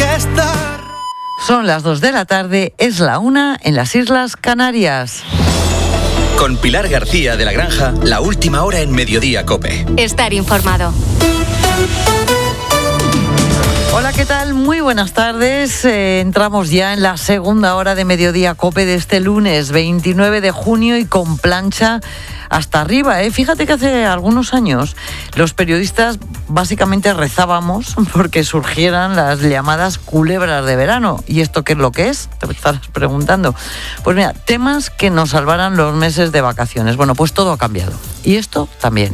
Son las 2 de la tarde, es la 1 en las Islas Canarias. Con Pilar García de la Granja, la última hora en Mediodía COPE. Estar informado. Hola, ¿qué tal? Muy buenas tardes. Entramos ya en la segunda hora de Mediodía COPE de este lunes 29 de junio y con plancha hasta arriba. Fíjate que hace algunos años los periodistas básicamente rezábamos porque surgieran las llamadas culebras de verano. ¿Y esto qué es lo que es? Te estarás preguntando. Pues mira, temas que nos salvaran los meses de vacaciones. Bueno, pues todo ha cambiado. Y esto también.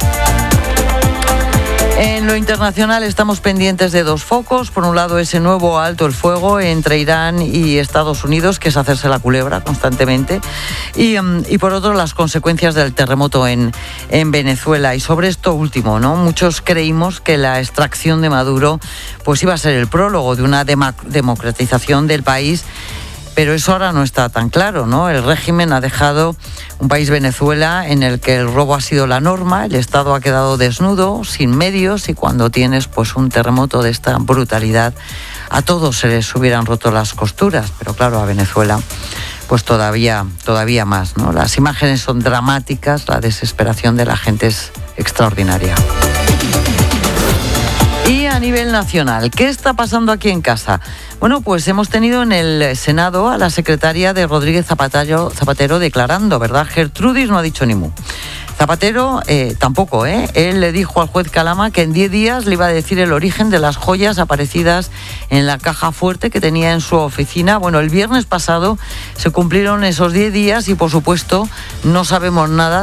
En lo internacional estamos pendientes de dos focos. Por un lado, ese nuevo alto el fuego entre Irán y Estados Unidos, que es hacerse la culebra constantemente. Y por otro, las consecuencias del terremoto en Venezuela. Y sobre esto último, ¿no? Muchos creímos que la extracción de Maduro pues iba a ser el prólogo de una democratización del país. Pero eso ahora no está tan claro, ¿no? El régimen ha dejado un país, Venezuela, en el que el robo ha sido la norma, el Estado ha quedado desnudo, sin medios, y cuando tienes pues un terremoto de esta brutalidad, a todos se les hubieran roto las costuras, pero claro, a Venezuela pues todavía más, ¿no? Las imágenes son dramáticas, la desesperación de la gente es extraordinaria. Y a nivel nacional, ¿qué está pasando aquí en casa? Bueno, pues hemos tenido en el Senado a la secretaria de Rodríguez Zapatero declarando, ¿verdad? Gertrudis no ha dicho ni mu. Zapatero tampoco, Él le dijo al juez Calama que en 10 días le iba a decir el origen de las joyas aparecidas en la caja fuerte que tenía en su oficina. Bueno, el viernes pasado se cumplieron esos 10 días y, por supuesto, no sabemos nada